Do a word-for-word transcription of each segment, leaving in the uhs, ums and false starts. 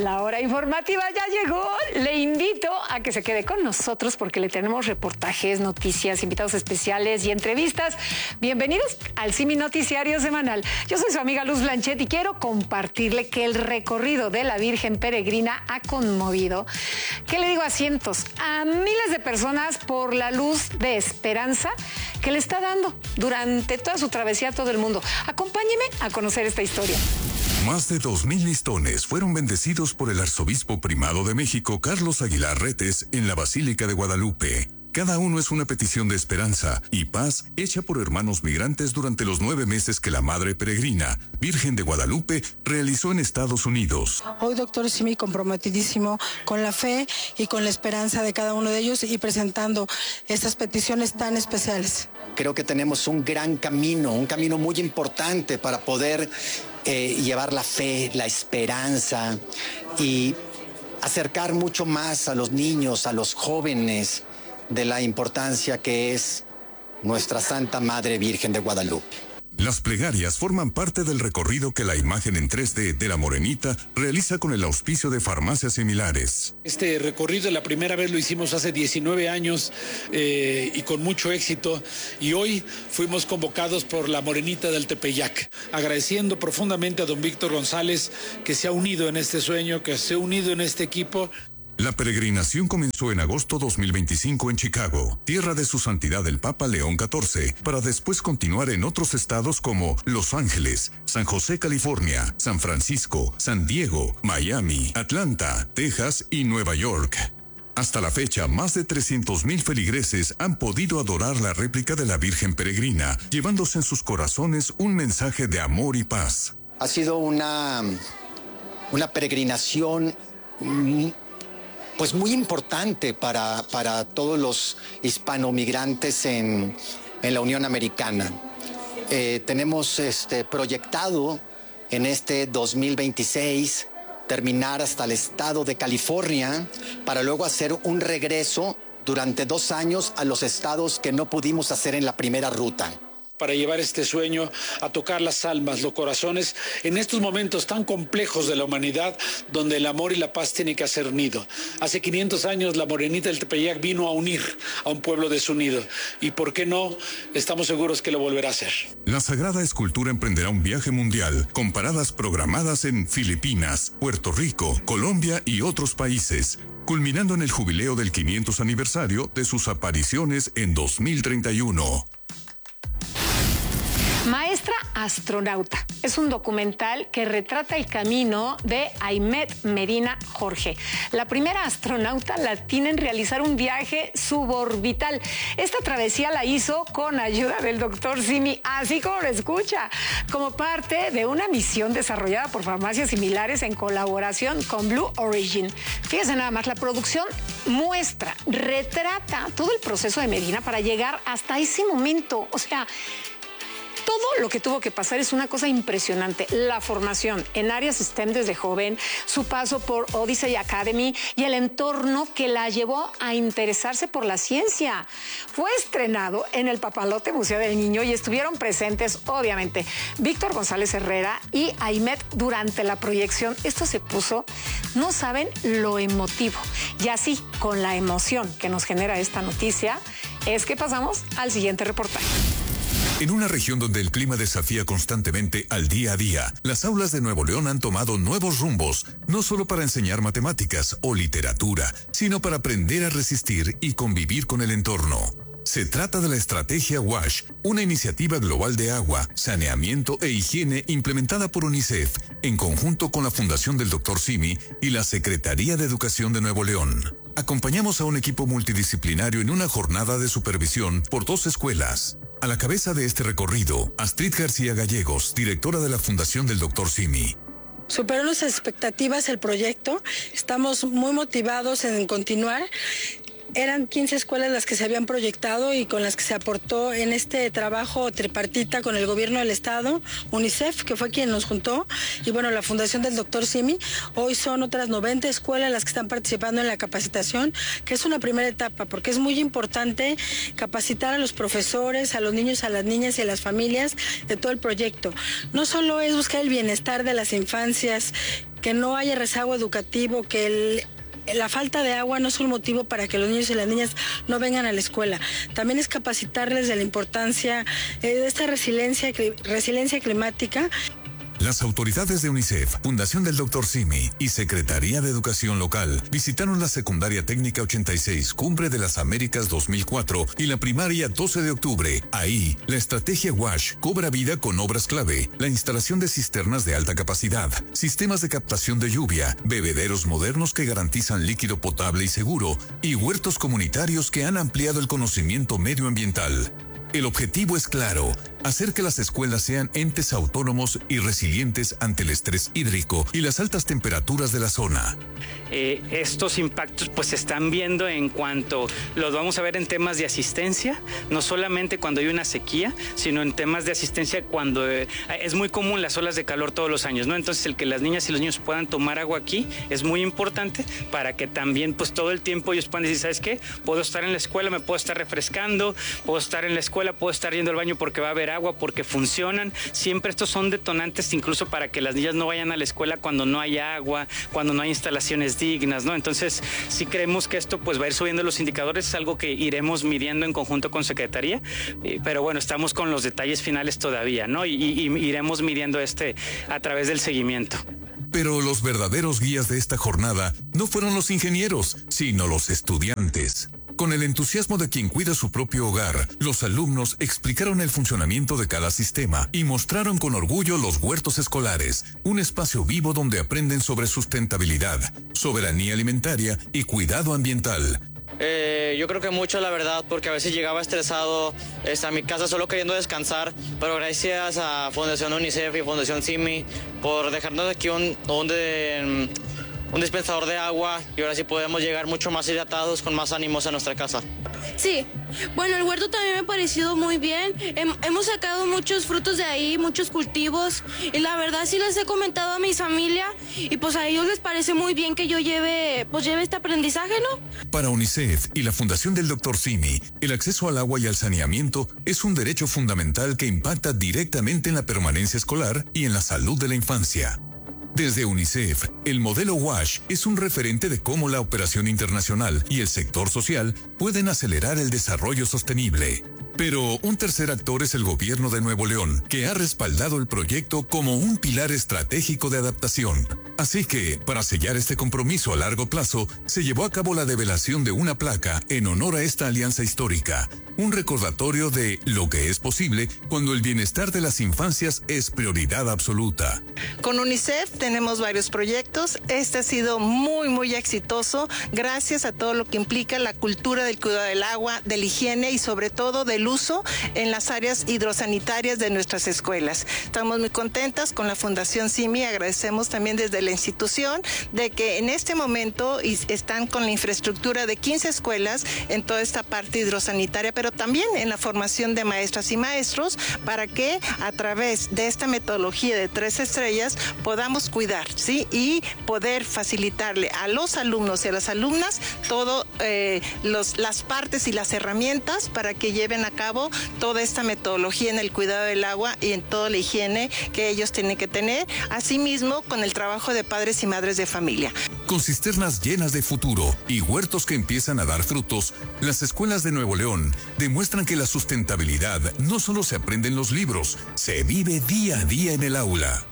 La hora informativa ya llegó. Le invito a que se quede con nosotros porque le tenemos reportajes, noticias, invitados especiales y entrevistas. Bienvenidos al Simi Noticiario Semanal. Yo soy su amiga Luz Blanchet y quiero compartirle que el recorrido de la Virgen Peregrina ha conmovido, ¿qué le digo? A cientos, a miles de personas por la luz de esperanza que le está dando durante toda su travesía a todo el mundo. Acompáñeme a conocer esta historia. Más de dos mil listones fueron bendecidos por el arzobispo primado de México, Carlos Aguilar Retes, en la Basílica de Guadalupe. Cada uno es una petición de esperanza y paz hecha por hermanos migrantes durante los nueve meses que la Madre Peregrina, Virgen de Guadalupe, realizó en Estados Unidos. Hoy, doctor Simi, comprometidísimo con la fe y con la esperanza de cada uno de ellos y presentando estas peticiones tan especiales. Creo que tenemos un gran camino, un camino muy importante para poder eh, llevar la fe, la esperanza y acercar mucho más a los niños, a los jóvenes, de la importancia que es nuestra Santa Madre Virgen de Guadalupe. Las plegarias forman parte del recorrido que la imagen en tres D de la Morenita realiza con el auspicio de Farmacias Similares. Este recorrido la primera vez lo hicimos hace diecinueve años eh, y con mucho éxito, y hoy fuimos convocados por la Morenita del Tepeyac, agradeciendo profundamente a don Víctor González que se ha unido en este sueño, que se ha unido en este equipo. La peregrinación comenzó en agosto dos mil veinticinco en Chicago, tierra de su santidad el Papa León catorce, para después continuar en otros estados como Los Ángeles, San José, California, San Francisco, San Diego, Miami, Atlanta, Texas y Nueva York. Hasta la fecha, más de trescientos mil feligreses han podido adorar la réplica de la Virgen Peregrina, llevándose en sus corazones un mensaje de amor y paz. Ha sido una, una peregrinación pues muy importante para, para todos los hispanomigrantes en, en la Unión Americana. Eh, tenemos este, proyectado en este dos mil veintiséis terminar hasta el estado de California para luego hacer un regreso durante dos años a los estados que no pudimos hacer en la primera ruta. Para llevar este sueño a tocar las almas, los corazones, en estos momentos tan complejos de la humanidad, donde el amor y la paz tienen que hacer nido. Hace quinientos años la Morenita del Tepeyac vino a unir a un pueblo desunido, y por qué no, estamos seguros que lo volverá a hacer. La sagrada escultura emprenderá un viaje mundial, con paradas programadas en Filipinas, Puerto Rico, Colombia y otros países, culminando en el jubileo del quinientos aniversario de sus apariciones en dos mil treinta y uno. Maestra Astronauta es un documental que retrata el camino de Aymet Medina Jorge, la primera astronauta latina en realizar un viaje suborbital. Esta travesía la hizo con ayuda del doctor Simi, así como lo escucha, como parte de una misión desarrollada por Farmacias Similares en colaboración con Blue Origin. Fíjense nada más, la producción muestra, retrata todo el proceso de Medina para llegar hasta ese momento. O sea, todo lo que tuvo que pasar es una cosa impresionante. La formación en áreas STEM desde joven, su paso por Odyssey Academy y el entorno que la llevó a interesarse por la ciencia. Fue estrenado en el Papalote Museo del Niño y estuvieron presentes, obviamente, Víctor González Herrera y Aymet durante la proyección. Esto se puso, no saben lo emotivo. Y así, con la emoción que nos genera esta noticia, es que pasamos al siguiente reportaje. En una región donde el clima desafía constantemente al día a día, las aulas de Nuevo León han tomado nuevos rumbos, no solo para enseñar matemáticas o literatura, sino para aprender a resistir y convivir con el entorno. Se trata de la estrategia WASH, una iniciativa global de agua, saneamiento e higiene implementada por UNICEF, en conjunto con la Fundación del doctor Simi y la Secretaría de Educación de Nuevo León. Acompañamos a un equipo multidisciplinario en una jornada de supervisión por dos escuelas. A la cabeza de este recorrido, Astrid García Gallegos, directora de la Fundación del doctor Simi. Superó nuestras expectativas el proyecto, estamos muy motivados en continuar. Eran quince escuelas las que se habían proyectado y con las que se aportó en este trabajo tripartita con el gobierno del estado, UNICEF, que fue quien nos juntó, y bueno, la Fundación del doctor Simi. Hoy son otras noventa escuelas las que están participando en la capacitación, que es una primera etapa, porque es muy importante capacitar a los profesores, a los niños, a las niñas y a las familias de todo el proyecto. No solo es buscar el bienestar de las infancias que no haya rezago educativo, que el la falta de agua no es un motivo para que los niños y las niñas no vengan a la escuela. También es capacitarles de la importancia de esta resiliencia, resiliencia climática. Las autoridades de UNICEF, Fundación del doctor Simi y Secretaría de Educación Local visitaron la Secundaria Técnica ochenta y seis, Cumbre de las Américas dos mil cuatro y la primaria doce de octubre. Ahí, la estrategia WASH cobra vida con obras clave, la instalación de cisternas de alta capacidad, sistemas de captación de lluvia, bebederos modernos que garantizan líquido potable y seguro, y huertos comunitarios que han ampliado el conocimiento medioambiental. El objetivo es claro, hacer que las escuelas sean entes autónomos y resilientes ante el estrés hídrico y las altas temperaturas de la zona. Eh, estos impactos pues se están viendo en cuanto los vamos a ver en temas de asistencia, no solamente cuando hay una sequía, sino en temas de asistencia cuando eh, es muy común las olas de calor todos los años, ¿no? Entonces el que las niñas y los niños puedan tomar agua aquí es muy importante para que también pues todo el tiempo ellos puedan decir, ¿sabes qué? Puedo estar en la escuela, me puedo estar refrescando, puedo estar en la escuela, puedo estar yendo al baño porque va a haber agua, porque funcionan. Siempre estos son detonantes incluso para que las niñas no vayan a la escuela cuando no hay agua, cuando no hay instalaciones dignas, ¿no? Entonces, sí creemos que esto pues va a ir subiendo los indicadores, es algo que iremos midiendo en conjunto con Secretaría, eh, pero bueno, estamos con los detalles finales todavía, ¿no? Y, y, y iremos midiendo este a través del seguimiento. Pero los verdaderos guías de esta jornada no fueron los ingenieros, sino los estudiantes. Con el entusiasmo de quien cuida su propio hogar, los alumnos explicaron el funcionamiento de cada sistema y mostraron con orgullo los huertos escolares, un espacio vivo donde aprenden sobre sustentabilidad, soberanía alimentaria y cuidado ambiental. Eh, yo creo que mucho, la verdad, porque a veces llegaba estresado este, a mi casa solo queriendo descansar, pero gracias a Fundación UNICEF y Fundación Simi por dejarnos aquí un, un, de, un dispensador de agua y ahora sí podemos llegar mucho más hidratados, con más ánimos a nuestra casa. Sí, bueno, el huerto también me ha parecido muy bien. Hem- hemos sacado muchos frutos de ahí, muchos cultivos, y la verdad sí les he comentado a mi familia y pues a ellos les parece muy bien que yo lleve, pues lleve este aprendizaje, ¿no? Para UNICEF y la Fundación del doctor Simi, el acceso al agua y al saneamiento es un derecho fundamental que impacta directamente en la permanencia escolar y en la salud de la infancia. Desde UNICEF, el modelo WASH es un referente de cómo la operación internacional y el sector social pueden acelerar el desarrollo sostenible. Pero un tercer actor es el gobierno de Nuevo León, que ha respaldado el proyecto como un pilar estratégico de adaptación. Así que, para sellar este compromiso a largo plazo, se llevó a cabo la develación de una placa en honor a esta alianza histórica, un recordatorio de lo que es posible cuando el bienestar de las infancias es prioridad absoluta. Con UNICEF tenemos varios proyectos. Este ha sido muy, muy exitoso gracias a todo lo que implica la cultura del cuidado del agua, de la higiene y sobre todo del uso en las áreas hidrosanitarias de nuestras escuelas. Estamos muy contentas con la Fundación Simi. Agradecemos también desde la institución de que en este momento están con la infraestructura de quince escuelas en toda esta parte hidrosanitaria, pero también en la formación de maestras y maestros para que a través de esta metodología de tres estrellas podamos cuidar, ¿sí? Y poder facilitarle a los alumnos y a las alumnas todo eh, los, las partes y las herramientas para que lleven a cabo toda esta metodología en el cuidado del agua y en toda la higiene que ellos tienen que tener, asimismo con el trabajo de padres y madres de familia. Con cisternas llenas de futuro y huertos que empiezan a dar frutos, las escuelas de Nuevo León demuestran que la sustentabilidad no solo se aprende en los libros, se vive día a día en el aula.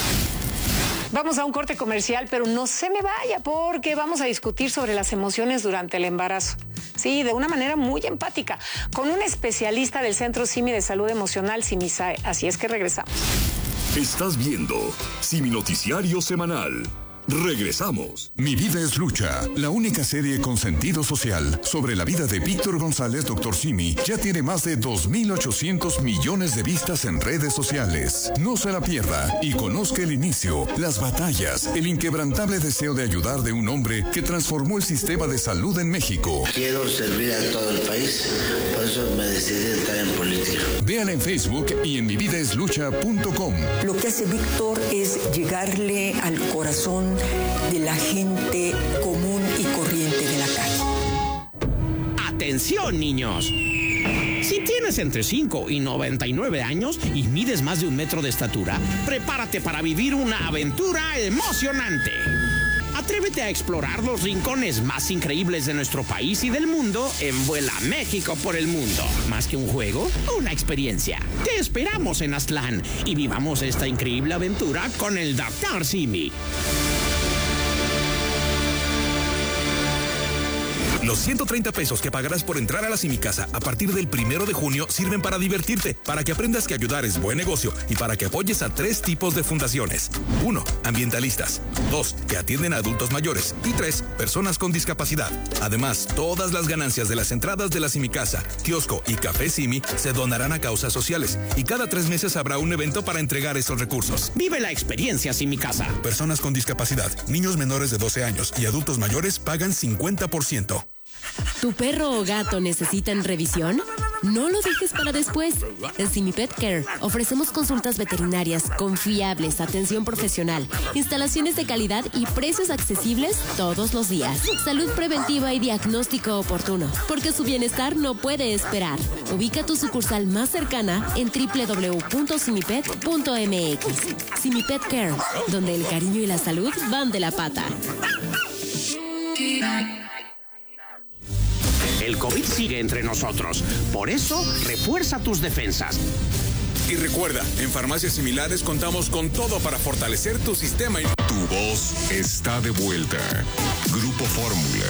Vamos a un corte comercial, pero no se me vaya porque vamos a discutir sobre las emociones durante el embarazo. Sí, de una manera muy empática, con un especialista del Centro Simi de Salud Emocional, Simisae. Así es que regresamos. Estás viendo Simi Noticiario Semanal. Regresamos. Mi vida es lucha, la única serie con sentido social sobre la vida de Víctor González, doctor Simi, ya tiene más de dos mil ochocientos millones de vistas en redes sociales. No se la pierda y conozca el inicio, las batallas, el inquebrantable deseo de ayudar de un hombre que transformó el sistema de salud en México. Quiero servir a todo el país, por eso me decidí entrar en política. Véala en Facebook y en mi vida es lucha punto com. Lo que hace Víctor es llegarle al corazón de la gente común y corriente de la calle. ¡Atención, niños! Si tienes entre cinco y noventa y nueve años y mides más de un metro de estatura, prepárate para vivir una aventura emocionante. Atrévete a explorar los rincones más increíbles de nuestro país y del mundo en Vuela México por el Mundo. Más que un juego, una experiencia. Te esperamos en Aztlán y vivamos esta increíble aventura con el doctor Simi. Los ciento treinta pesos que pagarás por entrar a la Simicasa a partir del primero de junio sirven para divertirte, para que aprendas que ayudar es buen negocio y para que apoyes a tres tipos de fundaciones. Uno, ambientalistas. Dos, que atienden a adultos mayores. Y tres, personas con discapacidad. Además, todas las ganancias de las entradas de la Simicasa, kiosco y café Simi se donarán a causas sociales. Y cada tres meses habrá un evento para entregar esos recursos. Vive la experiencia Simicasa. Personas con discapacidad, niños menores de doce años y adultos mayores pagan cincuenta por ciento. ¿Tu perro o gato necesitan revisión? No lo dejes para después. En Simi Pet Care ofrecemos consultas veterinarias confiables, atención profesional, instalaciones de calidad y precios accesibles todos los días. Salud preventiva y diagnóstico oportuno, porque su bienestar no puede esperar. Ubica tu sucursal más cercana en doble u doble u doble u punto simipet punto m x. Simi Pet Care, donde el cariño y la salud van de la pata. El COVID sigue entre nosotros. Por eso, refuerza tus defensas. Y recuerda, en Farmacias Similares contamos con todo para fortalecer tu sistema. Tu voz está de vuelta. Grupo Fórmula.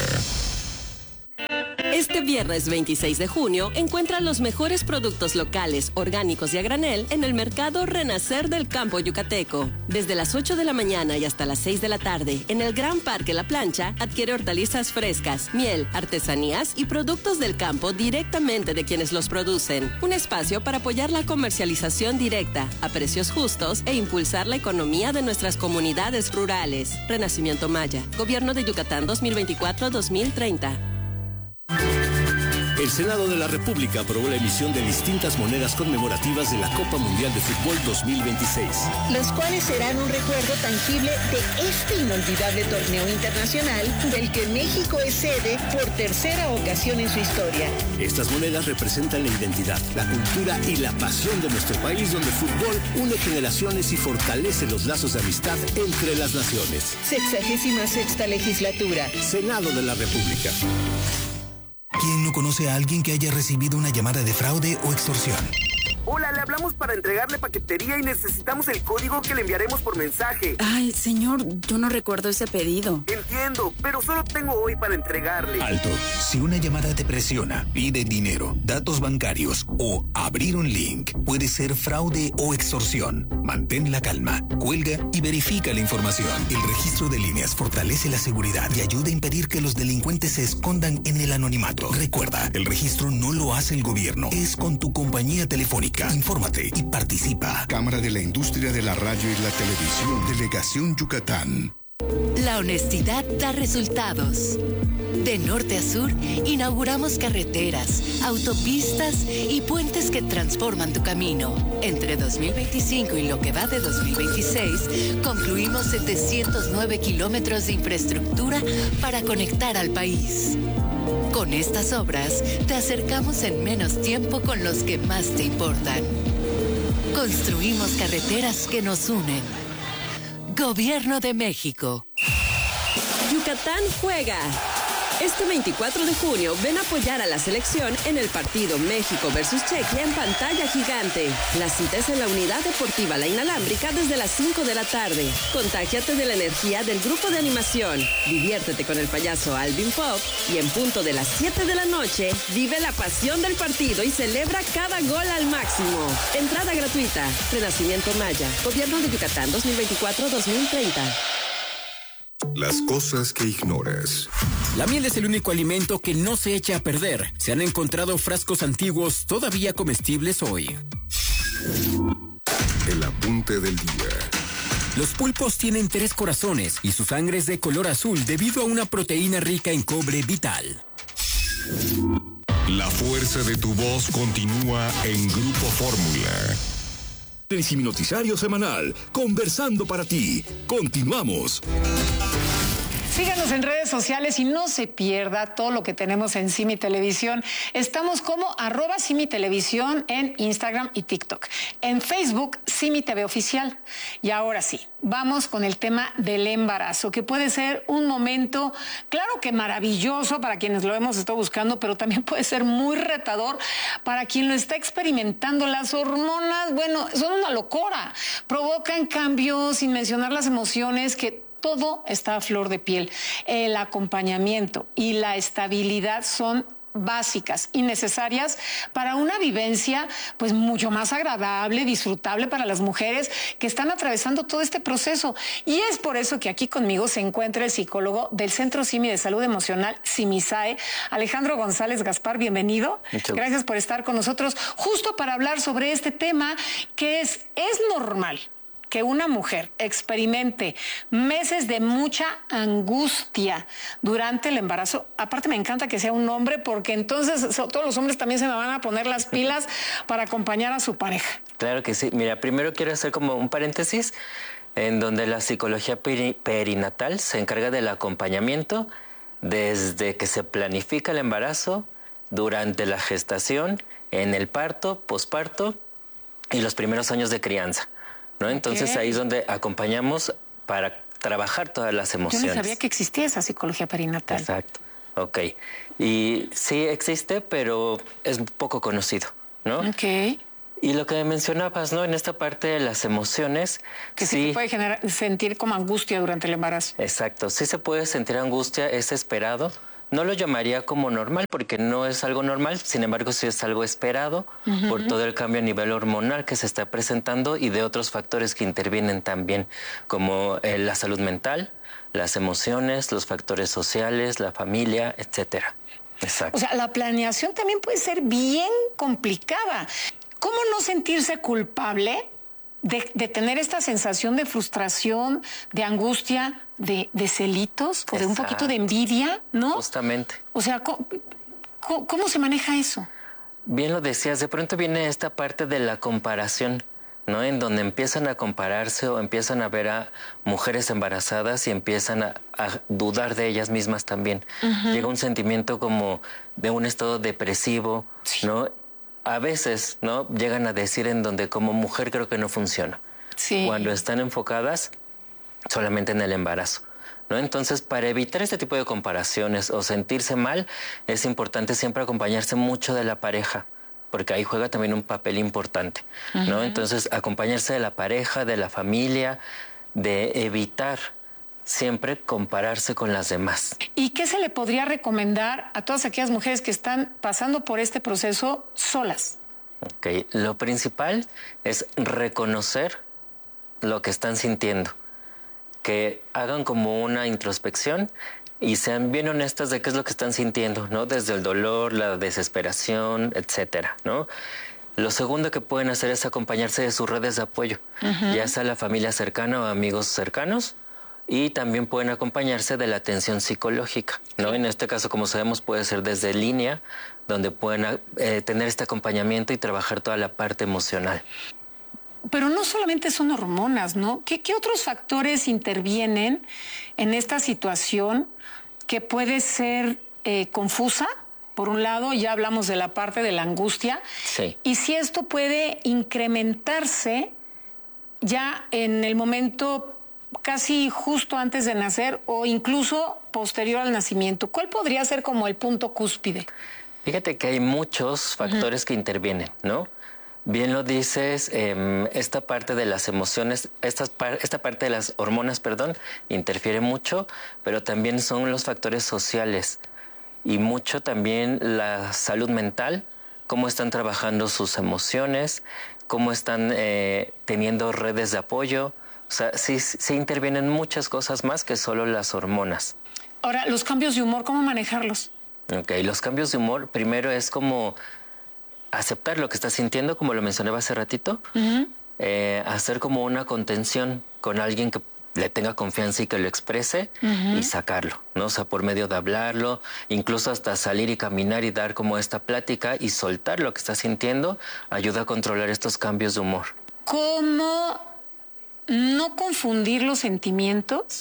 Este viernes veintiséis de junio encuentra los mejores productos locales, orgánicos y a granel en el mercado Renacer del Campo Yucateco. Desde las ocho de la mañana y hasta las seis de la tarde, en el Gran Parque La Plancha, adquiere hortalizas frescas, miel, artesanías y productos del campo directamente de quienes los producen. Un espacio para apoyar la comercialización directa, a precios justos e impulsar la economía de nuestras comunidades rurales. Renacimiento Maya, Gobierno de Yucatán dos mil veinticuatro a dos mil treinta. El Senado de la República aprobó la emisión de distintas monedas conmemorativas de la Copa Mundial de Fútbol dos mil veintiséis. Los cuales serán un recuerdo tangible de este inolvidable torneo internacional del que México es sede por tercera ocasión en su historia. Estas monedas representan la identidad, la cultura y la pasión de nuestro país, donde el fútbol une generaciones y fortalece los lazos de amistad entre las naciones. Sexagésima sexta legislatura. Senado de la República. ¿Quién no conoce a alguien que haya recibido una llamada de fraude o extorsión? Hola, le hablamos para entregarle paquetería y necesitamos el código que le enviaremos por mensaje. Ay, señor, yo no recuerdo ese pedido. Entiendo, pero solo tengo hoy para entregarle. Alto. Si una llamada te presiona, pide dinero, datos bancarios o abrir un link, puede ser fraude o extorsión. Mantén la calma, cuelga y verifica la información. El registro de líneas fortalece la seguridad y ayuda a impedir que los delincuentes se escondan en el anonimato. Recuerda, el registro no lo hace el gobierno, es con tu compañía telefónica. Infórmate y participa. Cámara de la Industria de la Radio y la Televisión, Delegación Yucatán. La honestidad da resultados. De norte a sur, inauguramos carreteras, autopistas y puentes que transforman tu camino. Entre dos mil veinticinco y lo que va de dos mil veintiséis, concluimos setecientos nueve kilómetros de infraestructura para conectar al país. Con estas obras, te acercamos en menos tiempo con los que más te importan. Construimos carreteras que nos unen. Gobierno de México. Yucatán juega. Este veinticuatro de junio, ven a apoyar a la selección en el partido México versus Chequia en pantalla gigante. La cita es en la Unidad Deportiva La Inalámbrica desde las cinco de la tarde. Contágiate de la energía del grupo de animación. Diviértete con el payaso Alvin Pop y en punto de las siete de la noche, vive la pasión del partido y celebra cada gol al máximo. Entrada gratuita. Renacimiento Maya. Gobierno de Yucatán dos mil veinticuatro a dos mil treinta. Las cosas que ignoras. La miel es el único alimento que no se echa a perder. Se han encontrado frascos antiguos todavía comestibles hoy. El apunte del día. Los pulpos tienen tres corazones y su sangre es de color azul debido a una proteína rica en cobre vital. La fuerza de tu voz continúa en Grupo Fórmula. El Siminoticiario semanal, conversando para ti. Continuamos. Síganos en redes sociales y no se pierda todo lo que tenemos en Simi Televisión. Estamos como arroba Simi Televisión en Instagram y TikTok. En Facebook, Simi T V Oficial. Y ahora sí, vamos con el tema del embarazo, que puede ser un momento, claro que maravilloso para quienes lo hemos estado buscando, pero también puede ser muy retador para quien lo está experimentando. Las hormonas, bueno, son una locura. Provocan cambios, sin mencionar las emociones, que todo está a flor de piel. El acompañamiento y la estabilidad son básicas y necesarias para una vivencia pues mucho más agradable, disfrutable para las mujeres que están atravesando todo este proceso. Y es por eso que aquí conmigo se encuentra el psicólogo del Centro Simi de Salud Emocional, Simisae, Alejandro González Gaspar. Bienvenido. Muchas gracias por estar con nosotros, justo para hablar sobre este tema que es, es normal que una mujer experimente meses de mucha angustia durante el embarazo. Aparte me encanta que sea un hombre, porque entonces todos los hombres también se me van a poner las pilas para acompañar a su pareja. Claro que sí. Mira, primero quiero hacer como un paréntesis en donde la psicología peri perinatal se encarga del acompañamiento desde que se planifica el embarazo, durante la gestación, en el parto, posparto y los primeros años de crianza, ¿no? Entonces okay. ahí es donde acompañamos para trabajar todas las emociones. Yo no sabía que existía esa psicología perinatal. Exacto, ok. Y sí existe, pero es poco conocido, ¿no? Ok. Y lo que mencionabas, ¿no? En esta parte de las emociones... Que sí, sí se puede generar, sentir como angustia durante el embarazo. Exacto, sí se puede sentir angustia, es esperado. No lo llamaría como normal porque no es algo normal, sin embargo sí es algo esperado uh-huh. por todo el cambio a nivel hormonal que se está presentando y de otros factores que intervienen también, como eh, la salud mental, las emociones, los factores sociales, la familia, etcétera. Exacto. O sea, la planeación también puede ser bien complicada. ¿Cómo no sentirse culpable de, de tener esta sensación de frustración, de angustia, de, de celitos o de un poquito de envidia, ¿no? Justamente. O sea, ¿cómo, cómo, cómo se maneja eso? Bien lo decías, de pronto viene esta parte de la comparación, ¿no? En donde empiezan a compararse o empiezan a ver a mujeres embarazadas y empiezan a, a dudar de ellas mismas también. Uh-huh. Llega un sentimiento como de un estado depresivo, sí. ¿no? A veces, ¿no? Llegan a decir en donde como mujer creo que no funciona. Sí. Cuando están enfocadas solamente en el embarazo, ¿no? Entonces, para evitar este tipo de comparaciones o sentirse mal, es importante siempre acompañarse mucho de la pareja, porque ahí juega también un papel importante, ¿no? Uh-huh. Entonces, acompañarse de la pareja, de la familia, de evitar siempre compararse con las demás. ¿Y qué se le podría recomendar a todas aquellas mujeres que están pasando por este proceso solas? Ok, lo principal es reconocer lo que están sintiendo, que hagan como una introspección y sean bien honestas de qué es lo que están sintiendo, ¿no? Desde el dolor, la desesperación, etcétera, ¿no? Lo segundo que pueden hacer es acompañarse de sus redes de apoyo, uh-huh. ya sea la familia cercana o amigos cercanos, y también pueden acompañarse de la atención psicológica, ¿no? En este caso, como sabemos, puede ser desde línea, donde pueden eh, tener este acompañamiento y trabajar toda la parte emocional. Pero no solamente son hormonas, ¿no? ¿Qué, qué otros factores intervienen en esta situación que puede ser eh, confusa? Por un lado, ya hablamos de la parte de la angustia. Sí. Y si esto puede incrementarse ya en el momento casi justo antes de nacer o incluso posterior al nacimiento. ¿Cuál podría ser como el punto cúspide? Fíjate que hay muchos factores uh-huh. que intervienen, ¿no? Bien lo dices, eh, esta parte de las emociones, esta, esta parte de las hormonas, perdón, interfiere mucho, pero también son los factores sociales y mucho también la salud mental, cómo están trabajando sus emociones, cómo están eh, teniendo redes de apoyo. O sea, sí, sí intervienen muchas cosas más que solo las hormonas. Ahora, los cambios de humor, ¿cómo manejarlos? Ok, los cambios de humor, primero es como aceptar lo que estás sintiendo, como lo mencionaba hace ratito, uh-huh. eh, hacer como una contención con alguien que le tenga confianza y que lo exprese uh-huh. y sacarlo, ¿no? O sea, por medio de hablarlo, incluso hasta salir y caminar y dar como esta plática y soltar lo que estás sintiendo, ayuda a controlar estos cambios de humor. ¿Cómo no confundir los sentimientos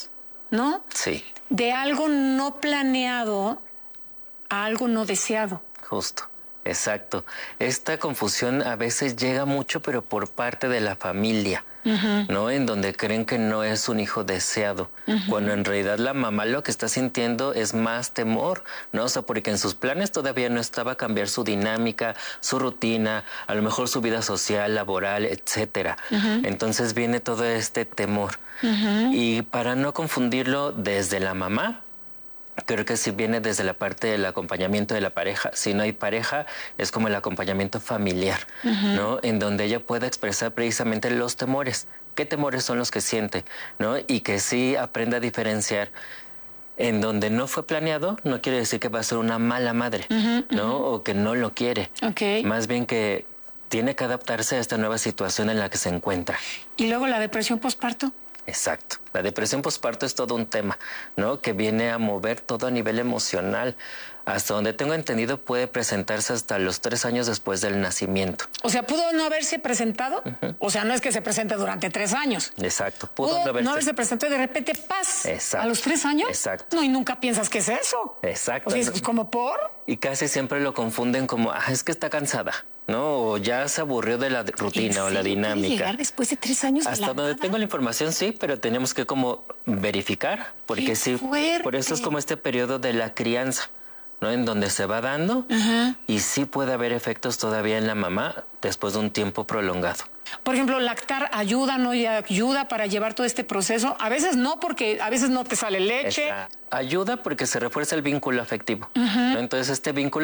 ¿no? Sí. De algo no planeado a algo no deseado. Justo. Exacto. Esta confusión a veces llega mucho, pero por parte de la familia, uh-huh. ¿no? En donde creen que no es un hijo deseado, uh-huh. cuando en realidad la mamá lo que está sintiendo es más temor, ¿no? O sea, porque en sus planes todavía no estaba cambiar su dinámica, su rutina, a lo mejor su vida social, laboral, etcétera. Uh-huh. Entonces viene todo este temor. Uh-huh. Y para no confundirlo desde la mamá, creo que sí viene desde la parte del acompañamiento de la pareja. Si no hay pareja, es como el acompañamiento familiar, uh-huh. ¿no? En donde ella pueda expresar precisamente los temores. ¿Qué temores son los que siente? ¿No? Y que sí aprenda a diferenciar. En donde no fue planeado, no quiere decir que va a ser una mala madre, uh-huh, ¿no? Uh-huh. O que no lo quiere. Okay. Más bien que tiene que adaptarse a esta nueva situación en la que se encuentra. ¿Y luego la depresión postparto? Exacto. La depresión postparto es todo un tema, ¿no? Que viene a mover todo a nivel emocional. Hasta donde tengo entendido puede presentarse hasta los tres años después del nacimiento. O sea, ¿pudo no haberse presentado? Uh-huh. O sea, no es que se presente durante tres años. Exacto. Pudo, ¿Pudo no, haberse... no haberse presentado y de repente paz. Exacto. ¿A los tres años? Exacto. No, y nunca piensas que es eso. Exacto. O sea, es como por... Y casi siempre lo confunden como, ah, es que está cansada, ¿no? O ya se aburrió de la rutina o la dinámica. ¿Puede llegar después de tres años de Hasta la donde nada? tengo la información, sí, pero tenemos que como verificar, porque ¡Qué sí, fuerte! por eso es como este periodo de la crianza, ¿no? En donde se va dando, uh-huh. y sí puede haber efectos todavía en la mamá después de un tiempo prolongado. Por ejemplo, lactar ayuda, ¿no? Y ayuda para llevar todo este proceso. A veces no, porque a veces no te sale leche. Esa ayuda porque se refuerza el vínculo afectivo, uh-huh. ¿no? Entonces este vínculo